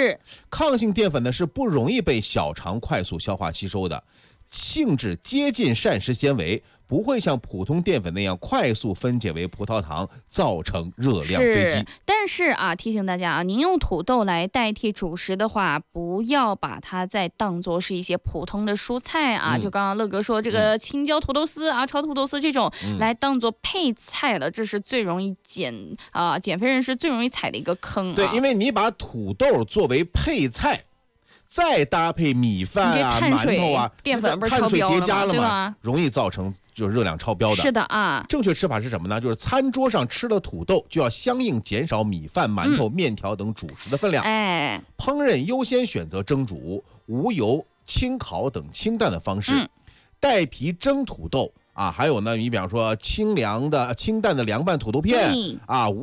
是， 抗性淀粉呢是不容易被小肠快速消化吸收的，性质接近膳食纤维，不会像普通淀粉那样快速分解为葡萄糖，造成热量堆积。 但是啊，提醒大家啊，您用土豆来代替主食的话，不要把它再当作是一些普通的蔬菜啊。就刚刚乐哥说这个青椒土豆丝啊、炒土豆丝这种，来当做配菜了，这是最容易减肥人士最容易踩的一个坑啊。 对，因为你把土豆作为配菜。再搭配米饭啊、馒头啊， 淀粉不是碳水叠加了嘛， 容易造成就是热量超标的。 是的啊， 正确吃法是什么呢？就是餐桌上吃了土豆，就要相应减少米饭、馒头、面条等主食的分量。烹饪优先选择蒸煮、无油、清烤等清淡的方式，带皮蒸土豆啊，还有呢，你比方说清淡的凉拌土豆片啊。